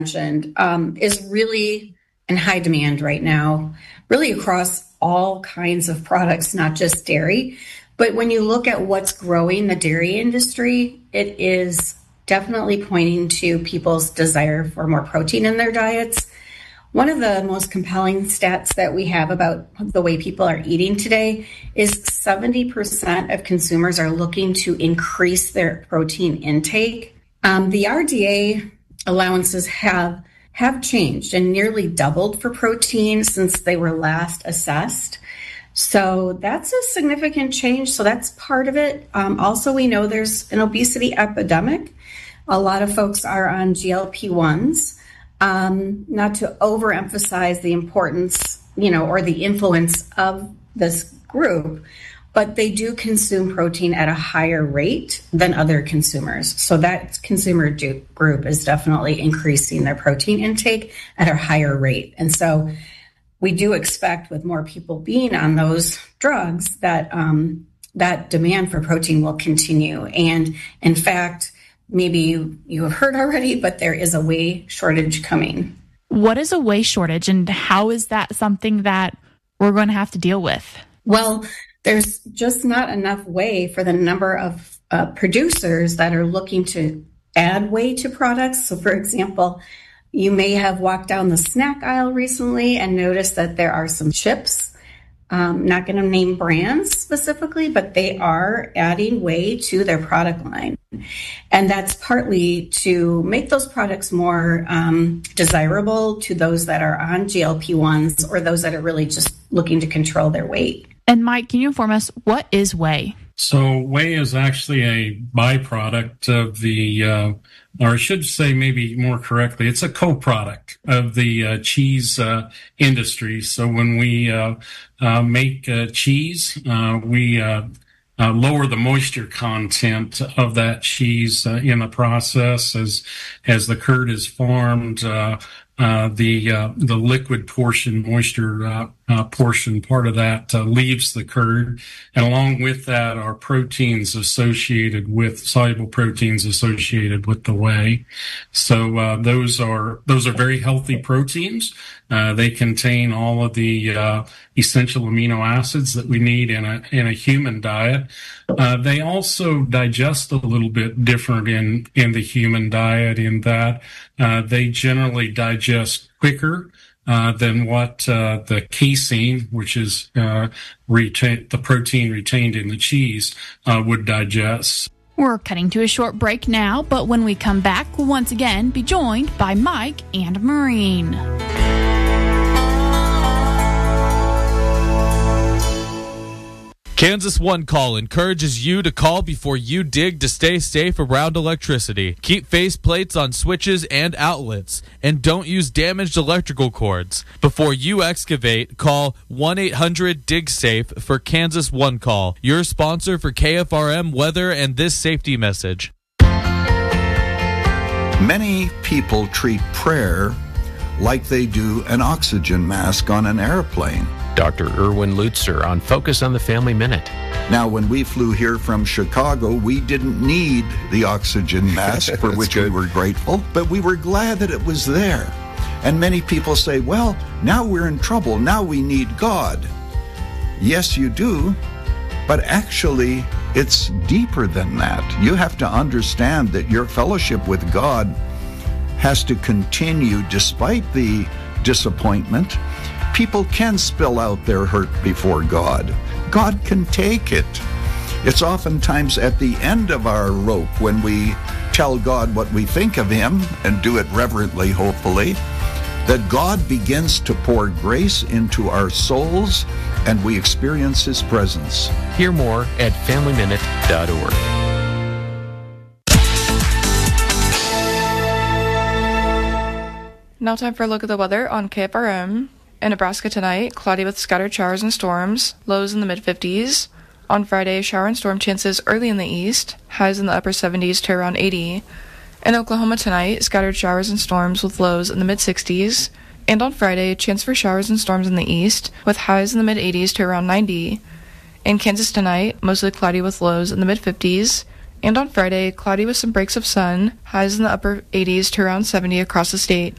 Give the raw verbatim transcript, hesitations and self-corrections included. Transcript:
mentioned, um, is really in high demand right now, really across all kinds of products, not just dairy. But when you look at what's growing the dairy industry, it is definitely pointing to people's desire for more protein in their diets. One of the most compelling stats that we have about the way people are eating today is seventy percent of consumers are looking to increase their protein intake. Um, the R D A allowances have have changed and nearly doubled for protein since they were last assessed. So that's a significant change. So that's part of it. Um, also, we know there's an obesity epidemic. A lot of folks are on G L P ones. Um, not to overemphasize the importance, you know, or the influence of this group, but they do consume protein at a higher rate than other consumers. So that consumer do- group is definitely increasing their protein intake at a higher rate. And so we do expect, with more people being on those drugs, that um, that demand for protein will continue. And in fact, maybe you, you have heard already, but there is a whey shortage coming. What is a whey shortage, and how is that something that we're going to have to deal with? Well, there's just not enough whey for the number of uh, producers that are looking to add whey to products. So, for example, you may have walked down the snack aisle recently and noticed that there are some chips. Um, not going to name brands specifically, but they are adding whey to their product line. And that's partly to make those products more um, desirable to those that are on G L P ones or those that are really just looking to control their weight. And Mike, can you inform us, what is whey? So whey is actually a byproduct of the, uh, or I should say maybe more correctly, it's a co-product of the uh, cheese uh, industry. So when we uh, uh, make uh, cheese, uh, we uh, uh, lower the moisture content of that cheese uh, in the process as as the curd is formed. Uh, Uh, the uh, the liquid portion, moisture uh, uh, portion, part of that uh, leaves the curd, and along with that are proteins associated with soluble proteins associated with the whey. So uh, those are those are very healthy proteins. Uh, they contain all of the uh, essential amino acids that we need in a in a human diet. Uh, they also digest a little bit different in in the human diet in that uh, they generally digest quicker uh, than what uh, the casein, which is uh, retain, the protein retained in the cheese, uh, would digest. We're cutting to a short break now, but when we come back, we'll once again be joined by Mike and Maureen. Kansas One Call encourages you to call before you dig to stay safe around electricity. Keep faceplates on switches and outlets, and don't use damaged electrical cords. Before you excavate, call one eight hundred dig safe for Kansas One Call, your sponsor for K F R M weather and this safety message. Many people treat prayer like they do an oxygen mask on an airplane. Doctor Erwin Lutzer on Focus on the Family Minute. Now, when we flew here from Chicago, we didn't need the oxygen mask, for which good. we were grateful, but we were glad that it was there. And many people say, well, now we're in trouble. Now we need God. Yes, you do, but actually, it's deeper than that. You have to understand that your fellowship with God has to continue despite the disappointment. People can spill out their hurt before God. God can take it. It's oftentimes at the end of our rope when we tell God what we think of Him and do it reverently, hopefully, that God begins to pour grace into our souls and we experience His presence. Hear more at family minute dot org. Now time for a look at the weather on K F R M. In Nebraska tonight, cloudy with scattered showers and storms, lows in the mid-fifties. On Friday, shower and storm chances early in the east, highs in the upper seventies to around eighty. In Oklahoma tonight, scattered showers and storms with lows in the mid-sixties. And on Friday, chance for showers and storms in the east, with highs in the mid-eighties to around ninety. In Kansas tonight, mostly cloudy with lows in the mid-fifties. And on Friday, cloudy with some breaks of sun, highs in the upper eighties to around seventy across the state.